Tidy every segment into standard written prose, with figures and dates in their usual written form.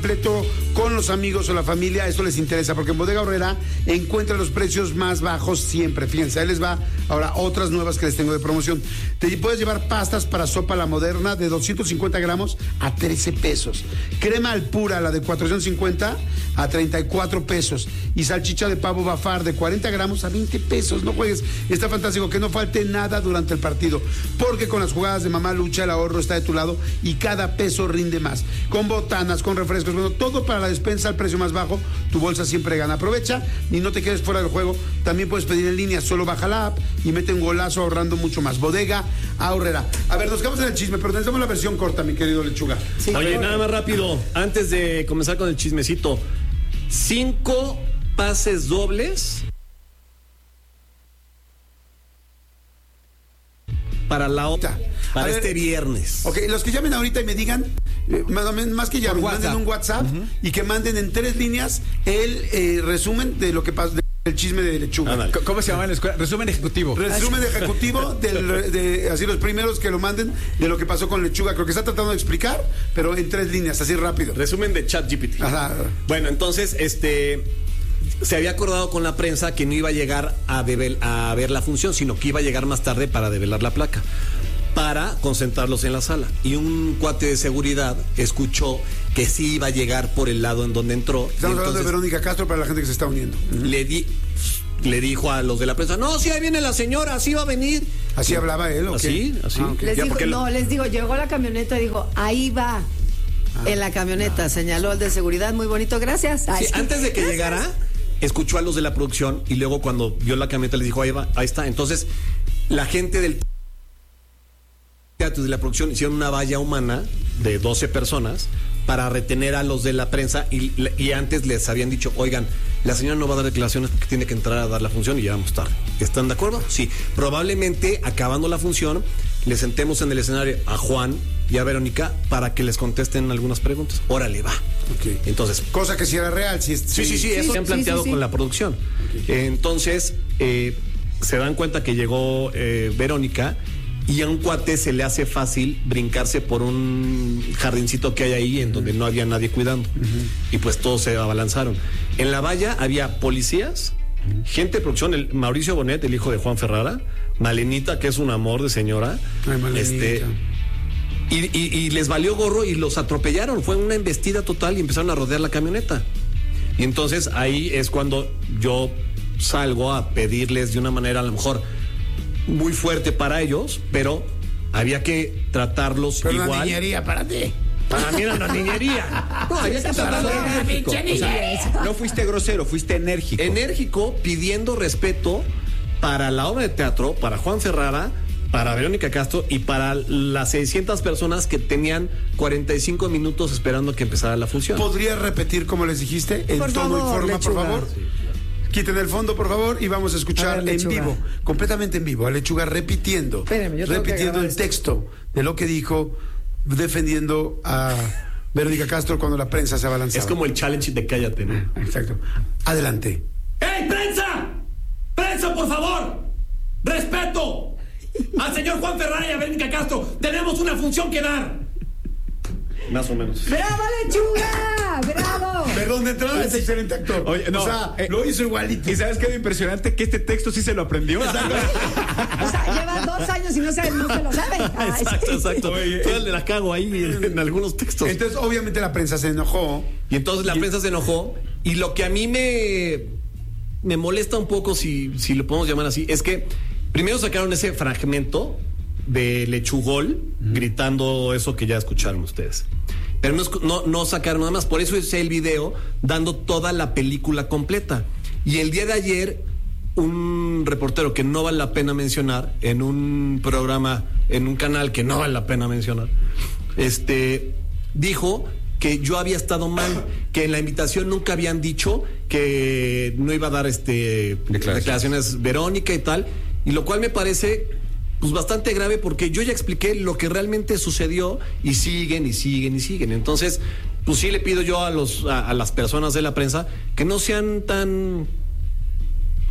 completo con los amigos o la familia, esto les interesa, porque en Bodega Aurrera encuentran los precios más bajos siempre. Fíjense, ahí les va ahora otras nuevas que les tengo de promoción. Te puedes llevar pastas para sopa La Moderna de 250 gramos a 13 pesos. Crema Alpura, la de 450 a 34 pesos. Y salchicha de pavo Bafar de 40 gramos a 20 pesos. No juegues, está fantástico, que no falte nada durante el partido, porque con las jugadas de Mamá Lucha el ahorro está de tu lado y cada peso rinde más. Con botanas, con refrescos, bueno, todo para la despensa al precio más bajo. Tu bolsa siempre gana. Aprovecha y no te quedes fuera del juego. También puedes pedir en línea, solo baja la app y mete un golazo ahorrando mucho más. Bodega Aurrera. A ver, nos quedamos en el chisme, pero necesitamos la versión corta, mi querido Lechuga. Sí, oye, nada más rápido, antes de comenzar con el chismecito, 5 pases dobles para la otra, para este viernes. Ok, los que llamen ahorita y me digan, más que llamen, manden un WhatsApp y que manden en 3 líneas el resumen de lo que pasa, del chisme de Lechuga. ¿Cómo se llama en la escuela? Resumen ejecutivo. Resumen ejecutivo, de así los primeros que lo manden de lo que pasó con Lechuga. Creo que está tratando de explicar, pero en 3 líneas, así rápido. Resumen de ChatGPT. Ajá. Bueno, entonces, se había acordado con la prensa que no iba a llegar a ver la función, sino que iba a llegar más tarde para develar la placa, para concentrarlos en la sala. Y un cuate de seguridad escuchó que sí iba a llegar por el lado en donde entró. Estamos hablando de Verónica Castro para la gente que se está uniendo. Le dijo a los de la prensa, no, sí, ahí viene la señora, así va a venir. ¿Así hablaba él? ¿Okay? Así. Okay. Les digo, llegó la camioneta y dijo, ahí va. En la camioneta, señaló el de seguridad, muy bonito, gracias. Sí, antes de que llegara, escuchó a los de la producción y luego cuando vio la camioneta le dijo, ahí va, ahí está. Entonces, la gente del teatro de la producción hicieron una valla humana de 12 personas para retener a los de la prensa y antes les habían dicho, oigan, la señora no va a dar declaraciones porque tiene que entrar a dar la función y llegamos tarde. ¿Están de acuerdo? Sí. Probablemente, acabando la función, le sentemos en el escenario a Juan y a Verónica para que les contesten algunas preguntas. Órale, va. Okay. Entonces, cosa que si era real. Sí, eso se han planteado con la producción. Okay. Entonces, se dan cuenta que llegó Verónica y a un cuate se le hace fácil brincarse por un jardincito que hay ahí en donde no había nadie cuidando. Y pues todos se abalanzaron. En la valla había policías, gente de producción, el Mauricio Bonet, el hijo de Juan Ferrara, Malenita, que es un amor de señora. Ay, Malenita. Y les valió gorro y los atropellaron. Fue una embestida total y empezaron a rodear la camioneta. Y entonces ahí es cuando yo salgo a pedirles de una manera a lo mejor muy fuerte para ellos, pero había que tratarlos igual. Una niñería para ti. Para mí era una niñería. No, había que tratarlos enérgico. O sea, no fuiste grosero, fuiste enérgico. Enérgico, pidiendo respeto para la obra de teatro, para Juan Ferrara, para Verónica Castro y para las 600 personas que tenían 45 minutos esperando que empezara la función. ¿Podrías repetir como les dijiste? En tono y forma, Lechuga, por favor. Sí. Quiten el fondo, por favor, y vamos a escuchar en vivo, completamente en vivo, a Lechuga repitiendo el texto de lo que dijo, defendiendo a Verónica Castro cuando la prensa se abalanzaba. Es como el challenge de cállate, ¿no? Exacto. Adelante. ¡Ey, prensa! ¡Prensa, por favor! ¡Respeto! Al señor Juan Ferrara y a Verónica Castro, tenemos una función que dar. Más o menos. ¡Bravo, Lechuga! ¡Bravo! Perdón, de entrada es excelente actor. Oye, no, o sea, lo hizo igualito. ¿Y sabes qué es impresionante? Que este texto sí se lo aprendió. O sea, lleva 2 años y no se lo sabe. Exacto. Oye, yo la cago ahí en algunos textos. Entonces, obviamente, la prensa se enojó. Y entonces la prensa se enojó. Y lo que a mí me molesta un poco, si lo podemos llamar así, es que primero sacaron ese fragmento de Lechugol gritando eso que ya escucharon ustedes. Pero no sacaron nada más. Por eso hice el video dando toda la película completa. Y el día de ayer, un reportero que no vale la pena mencionar, en un programa, en un canal que no vale la pena mencionar, dijo que yo había estado mal, que en la invitación nunca habían dicho que no iba a dar declaraciones Verónica y tal, y lo cual me parece pues bastante grave porque yo ya expliqué lo que realmente sucedió y siguen. Entonces, pues sí le pido yo a las personas de la prensa que no sean tan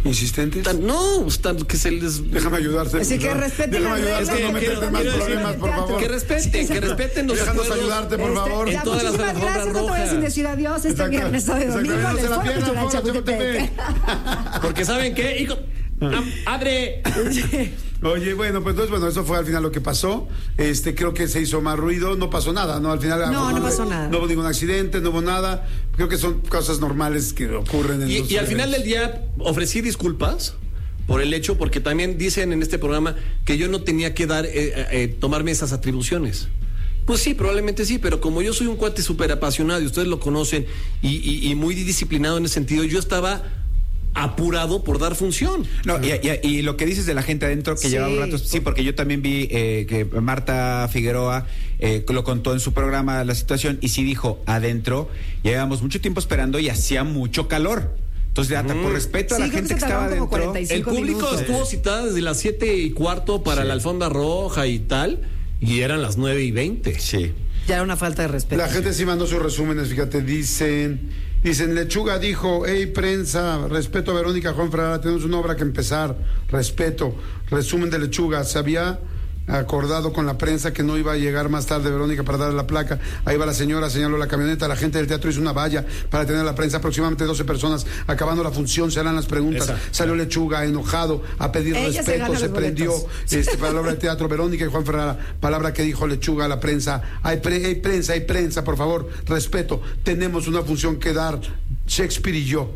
¿Insistentes? Que se les... Déjame ayudarte. Así que respeten Déjame las ayudarte, reglas no que meterte más quiero decir problemas, en por el favor. Que respeten los Déjanos acuerdos. ayudarte, por favor. Ya, todas las muchísimas alfombras gracias, no te vayas rojas. sin decir adiós este Exacto. viernes, sábado y domingo en el Se la Foro pierdan, Cultural Foro Chapultepec. Porque ¿saben qué? Hijo... ¡Adre! Oye, bueno, pues entonces, eso fue al final lo que pasó. Creo que se hizo más ruido, no pasó nada, ¿no? Al final No pasó nada. No hubo ningún accidente, no hubo nada. Creo que son cosas normales que ocurren en los Y al final del día ofrecí disculpas por el hecho, porque también dicen en este programa que yo no tenía que tomarme esas atribuciones. Pues sí, probablemente sí, pero como yo soy un cuate súper apasionado y ustedes lo conocen y muy disciplinado en ese sentido, yo estaba apurado por dar función. No, y lo que dices de la gente adentro que Sí. llevaba un rato, sí, porque yo también vi que Marta Figueroa lo contó en su programa la situación y sí dijo, adentro llevábamos mucho tiempo esperando y hacía mucho calor. Entonces, hasta por respeto a Sí, la creo gente que que se estaba tardaron como adentro. 45 El público minutos. estuvo citada desde las 7:15 para la alfombra roja y tal, y eran las 9:20. Sí. Ya era una falta de respeto. La gente sí mandó sus resúmenes, fíjate, dicen, Lechuga dijo, hey prensa, respeto a Verónica Juan Ferrara, tenemos una obra que empezar, respeto, resumen de Lechuga, se había acordado con la prensa que no iba a llegar más tarde Verónica para darle la placa, ahí va la señora, señaló la camioneta, la gente del teatro hizo una valla para tener la prensa, aproximadamente 12 personas, acabando la función, se harán las preguntas, salió Lechuga enojado a pedir Ella se respeto, gana se los prendió, boletos. palabra de teatro, Verónica y Juan Ferrara, palabra que dijo Lechuga a la prensa, hay prensa, por favor, respeto, tenemos una función que dar, Shakespeare y yo.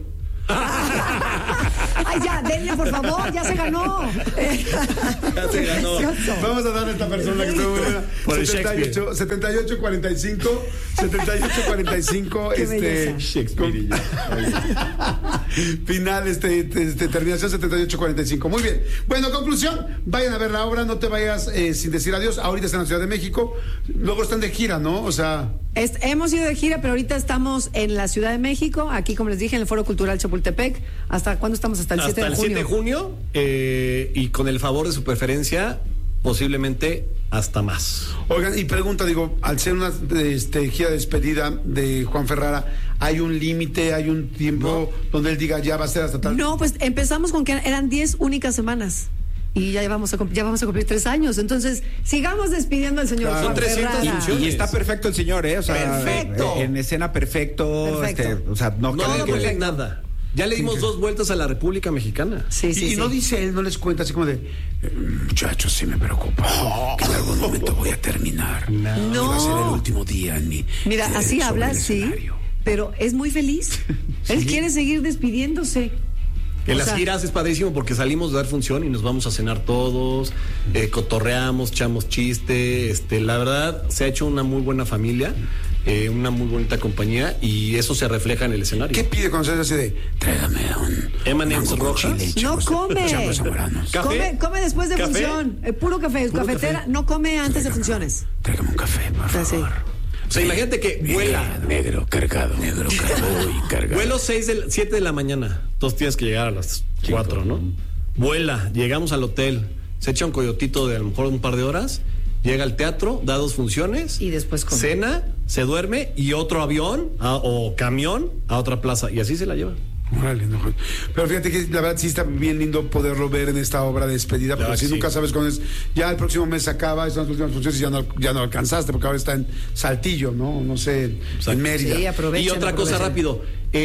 Ay, ya, denle, por favor, ya se ganó. Ya se ganó. Precioso. Vamos a darle a esta persona que estuvo muy buena. Por el 78-45, 78-45, Qué belleza. Shakespeare y yo. final, terminación 78-45. Muy bien. Bueno, conclusión, vayan a ver la obra, no te vayas sin decir adiós. Ahorita está en la Ciudad de México, luego están de gira, ¿no? O sea... Hemos ido de gira, pero ahorita estamos en la Ciudad de México, aquí, como les dije, en el Foro Cultural Chapultepec. ¿Hasta cuándo estamos? Hasta el 7 de junio. Hasta el 7 de junio, y con el favor de su preferencia, posiblemente hasta más. Oigan, y pregunta, digo, al ser una gira de despedida de Juan Ferrara, ¿hay un límite, hay un tiempo donde él diga ya va a ser hasta tal? No, pues empezamos con que eran 10 únicas semanas. Y ya vamos a cumplir 3 años. Entonces, sigamos despidiendo al señor Claro. Juan Son 300 Ferrara. funciones. Y está perfecto el señor, ¿eh? O sea, Perfecto. En escena perfecto. Perfecto. O sea, no No creo le que- duele nada. Ya le dimos 2 vueltas a la República Mexicana. Sí, sí, y sí. no dice él, no les cuenta así como de, muchachos, sí me preocupa, que en algún momento voy a terminar. No. Y va a ser el último día en mi... Mira, así sobre habla, el sí, escenario. pero es muy feliz. Él quiere seguir despidiéndose. En O las sea, giras es padrísimo porque salimos de dar función y nos vamos a cenar todos, cotorreamos, echamos chiste. La verdad, se ha hecho una muy buena familia, una muy bonita compañía y eso se refleja en el escenario. ¿Qué pide cuando se hace así de, tráigame un... M&M's mango con rojas? chile y No chapos- come. chapos zamoranos? ¿Café? Come después de ¿Café? función. Puro café. Cafetera, no come antes de funciones. Tráigame un café, por Ah, sí. favor. O sea, imagínate que vuela. Negro cargado y cargado. Vuelo 7 de la mañana. Entonces tienes que llegar a las 4, ¿no? Vuela, llegamos al hotel, se echa un coyotito de a lo mejor un par de horas, llega al teatro, da 2 funciones. Y después come. Cena, se duerme y otro avión o camión a otra plaza. Y así se la lleva. Órale, no. Pero fíjate que la verdad sí está bien lindo poderlo ver en esta obra de despedida, porque Claro si que sí. nunca sabes cuándo es. Ya el próximo mes se acaba, están las últimas funciones y ya no alcanzaste, porque ahora está en Saltillo, ¿no? No sé, en Mérida. Sí, aprovechen. Y otra cosa rápido,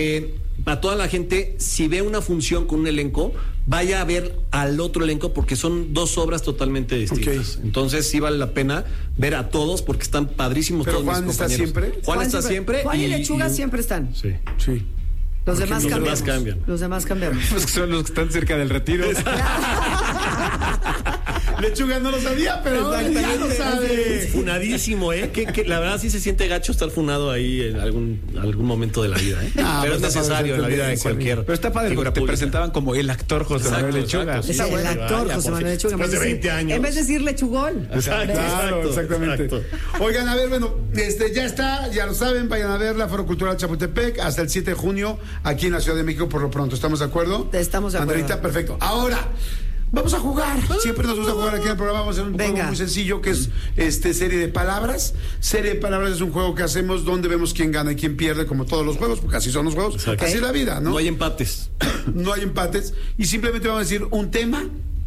a toda la gente, si ve una función con un elenco, vaya a ver al otro elenco porque son 2 obras totalmente distintas. Ok. Entonces sí vale la pena ver a todos porque están padrísimos Pero todos Juan mis está compañeros. siempre. Juan está siempre. Juan y Lechuga siempre están. Sí. Sí. Los demás los cambiamos. demás cambian. Los demás cambiamos. Pues que son los que están cerca del retiro. Lechuga no lo sabía, pero ahora ya lo sabe. Funadísimo, ¿eh? Que la verdad sí se siente gacho estar funado ahí en algún momento de la vida, ¿eh? No, pero es está padre necesario en la vida de tendencia, cualquier. Pero está padre figura porque te pública. presentaban como el actor José Exacto, Manuel Lechuga. exacto. Es Sí, el bueno, actor ya, José por Manuel fin. Lechuga. Después de 20 años. En vez de decir lechugol. Exacto, Claro, exactamente. exacto. Oigan, a ver, bueno, ya está, ya lo saben, vayan a ver la Foro Cultural Chapultepec hasta el 7 de junio aquí en la Ciudad de México por lo pronto. ¿Estamos de acuerdo? Estamos de acuerdo. Andreita, perfecto. Ahora, Vamos a jugar. Siempre nos gusta jugar aquí en el programa. Vamos a hacer un juego muy sencillo que es serie de palabras. Serie de palabras es un juego que hacemos donde vemos quién gana y quién pierde, como todos los juegos, porque así son los juegos. Exacto. Así es la vida, ¿no? No hay empates. No hay empates. Y simplemente vamos a decir un tema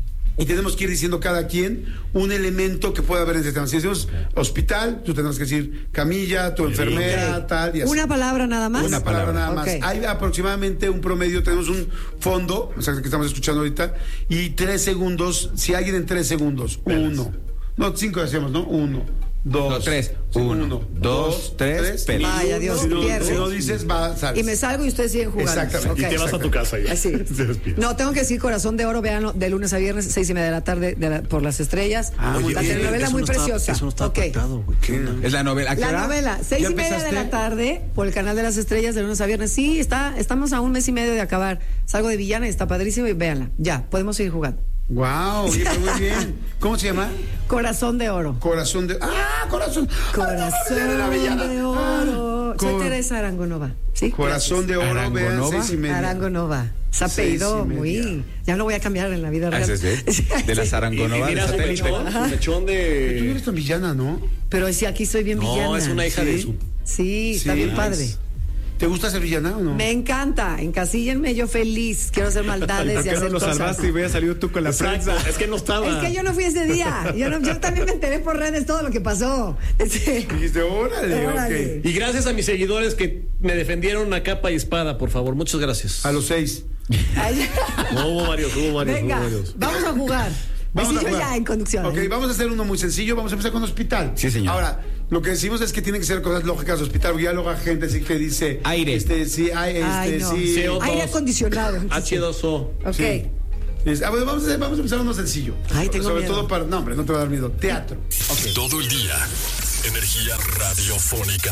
y tenemos que ir diciendo cada quien un elemento que pueda haber en ese tema. Si decimos hospital, tú tendrás que decir camilla, tu enfermera, tal y así. ¿Una palabra nada más? Una palabra nada más. Ok. Hay aproximadamente un promedio, tenemos un fondo, o sea, que estamos escuchando ahorita, y 3 segundos, si alguien en 3 segundos, 1, no, 5 decíamos, ¿no? 1, 2, 3, 1, 2, 3, Vaya, Dios, si no pierdes. dices, va, sales. Y me salgo y ustedes siguen jugando. Exactamente. Ok. Y te vas a tu casa ya. Así. No, tengo que decir Corazón de Oro, véanlo de lunes a viernes, 6:30 de la tarde, por las estrellas. Oye, la telenovela eso muy no está- preciosa. Eso no está Ok. pactado, güey. ¿Qué onda? Es la novela. ¿A qué La hora? novela, ¿Ya 6:30 de empezaste? la tarde, por el canal de las estrellas, de lunes a viernes. Sí, estamos a un mes y medio de acabar. Salgo de villana y está padrísimo y véanla. Ya, podemos seguir jugando. Wow, muy bien. ¿Cómo se llama? Corazón de Oro. Corazón de... corazón. Corazón de Oro. Soy Teresa Arangonova. ¿Sí? Corazón de Oro, vean, ¿Arangonova? 6:30. Arangonova. Se apellido 6:30. muy. Ya lo voy a cambiar en la vida real. ¿Es de las Arangonova Y de mira su satélite? mechón, su mechón Tú de... eres tan villana, ¿no? Pero sí, aquí soy bien villana. No, es una hija de su... Sí, está Sí, bien nice. padre. ¿Te gusta ser villana o no? Me encanta. Encasíllenme, yo feliz. Quiero hacer maldades y hacer cosas. hubieras salido tú con la Exacto, es que no estaba. Es que yo no fui ese día. Yo también me enteré por redes todo lo que pasó. Dijiste, órale, Órale. ok. Y gracias a mis seguidores que me defendieron a capa y espada, por favor. Muchas gracias. A los 6. Ay, No, hubo varios. venga, Hubo varios. vamos a jugar. Vamos Así a yo jugar. ya en conducción. Ok, vamos a hacer uno muy sencillo. Vamos a empezar con hospital. Sí, señor. Ahora, lo que decimos es que tienen que ser cosas lógicas de hospital. Porque ya luego hay gente así que dice... Aire. Sí, Ay, no. sí. CO2. Aire acondicionado. H2O. Ok. Sí. Bueno, vamos a empezar uno sencillo. Ay, tengo Sobre miedo. todo para... No, hombre, no te va a dar miedo. Teatro. Todo el día. Energía radiofónica.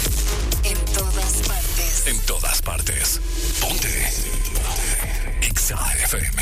En todas partes. En todas partes. Ponte. Exa FM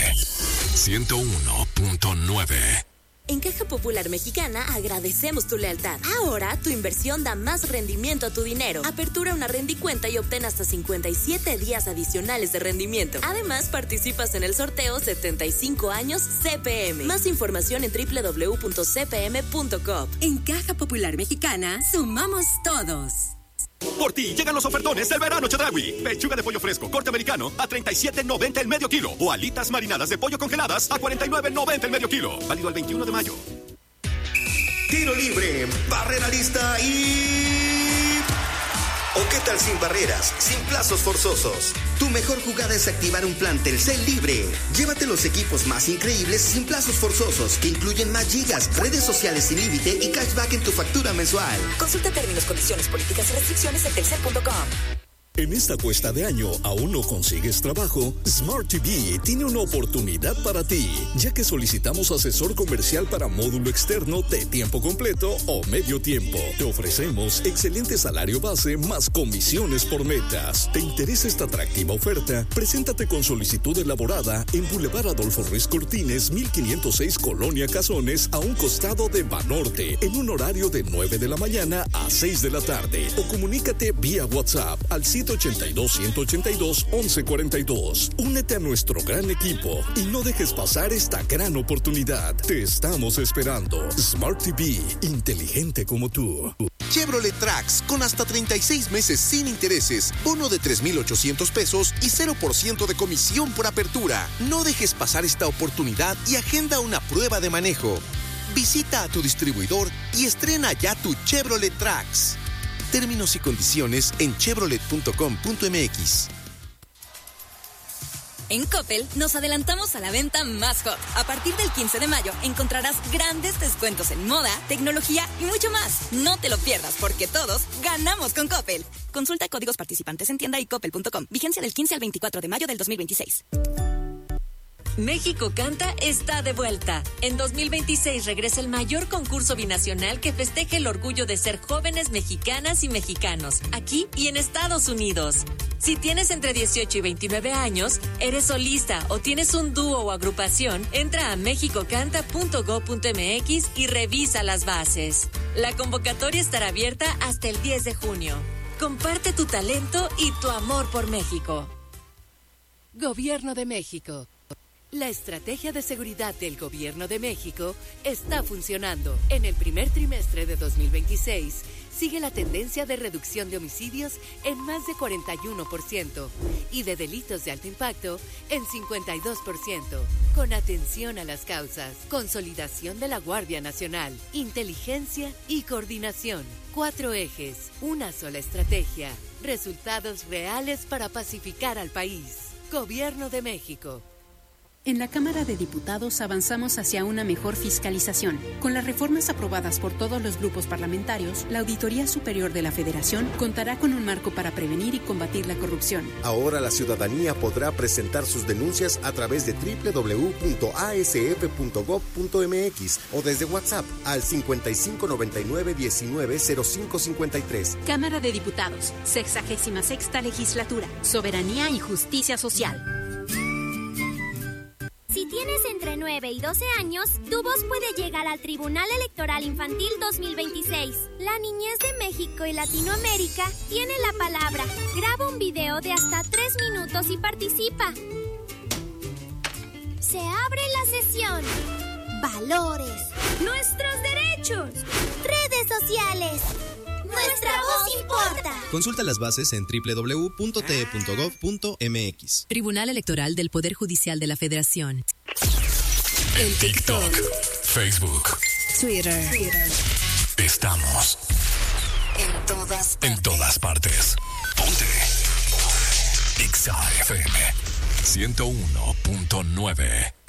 101.9. En Caja Popular Mexicana agradecemos tu lealtad. Ahora tu inversión da más rendimiento a tu dinero. Apertura una rendicuenta y obtén hasta 57 días adicionales de rendimiento. Además, participas en el sorteo 75 años CPM. Más información en www.cpm.com. En Caja Popular Mexicana, sumamos todos. Por ti llegan los ofertones del verano Chedraui. Pechuga de pollo fresco corte americano a $37.90 el medio kilo. O alitas marinadas de pollo congeladas a $49.90 el medio kilo. Válido el 21 de mayo. Tiro libre, barrera lista y... ¿O qué tal sin barreras, sin plazos forzosos? Tu mejor jugada es activar un plan Telcel libre. Llévate los equipos más increíbles sin plazos forzosos, que incluyen más gigas, redes sociales sin límite y cashback en tu factura mensual. Consulta términos, condiciones, políticas y restricciones en telcel.com. En esta cuesta de año, ¿aún no consigues trabajo? Smart TV tiene una oportunidad para ti, ya que solicitamos asesor comercial para módulo externo de tiempo completo o medio tiempo. Te ofrecemos excelente salario base más comisiones por metas. ¿Te interesa esta atractiva oferta? Preséntate con solicitud elaborada en Boulevard Adolfo Ruiz Cortines, 1506 Colonia Cazones, a un costado de Banorte, en un horario de 9 de la mañana a 6 de la tarde. O comunícate vía WhatsApp al 182-182-1142. Únete a nuestro gran equipo y no dejes pasar esta gran oportunidad. Te estamos esperando. Smart TV, inteligente como tú. Chevrolet Trax con hasta 36 meses sin intereses, bono de 3,800 pesos y 0% de comisión por apertura. No dejes pasar esta oportunidad y agenda una prueba de manejo. Visita a tu distribuidor y estrena ya tu Chevrolet Trax. Términos y condiciones en chevrolet.com.mx. En Coppel nos adelantamos a la venta más hot. A partir del 15 de mayo encontrarás grandes descuentos en moda, tecnología y mucho más. No te lo pierdas porque todos ganamos con Coppel. Consulta códigos participantes en tienda y coppel.com. Vigencia del 15 al 24 de mayo del 2026. México Canta está de vuelta. En 2026 regresa el mayor concurso binacional que festeje el orgullo de ser jóvenes mexicanas y mexicanos, aquí y en Estados Unidos. Si tienes entre 18 y 29 años, eres solista o tienes un dúo o agrupación, entra a mexicocanta.go.mx y revisa las bases. La convocatoria estará abierta hasta el 10 de junio. Comparte tu talento y tu amor por México. Gobierno de México. La estrategia de seguridad del Gobierno de México está funcionando. En el primer trimestre de 2026, sigue la tendencia de reducción de homicidios en más de 41% y de delitos de alto impacto en 52%. Con atención a las causas, consolidación de la Guardia Nacional, inteligencia y coordinación. 4 ejes, una sola estrategia. Resultados reales para pacificar al país. Gobierno de México. En la Cámara de Diputados avanzamos hacia una mejor fiscalización. Con las reformas aprobadas por todos los grupos parlamentarios, la Auditoría Superior de la Federación contará con un marco para prevenir y combatir la corrupción. Ahora la ciudadanía podrá presentar sus denuncias a través de www.asf.gov.mx o desde WhatsApp al 5599-190553. Cámara de Diputados, 66ª Legislatura, Soberanía y Justicia Social. Si tienes entre 9 y 12 años, tu voz puede llegar al Tribunal Electoral Infantil 2026. La niñez de México y Latinoamérica tiene la palabra. Graba un video de hasta 3 minutos y participa. Se abre la sesión. Valores. Nuestros derechos. Redes sociales. Nuestra voz importa. Consulta las bases en www.te.gov.mx. Tribunal Electoral del Poder Judicial de la Federación. En TikTok, Facebook, Twitter. Estamos en todas partes. Ponte XAFM 101.9.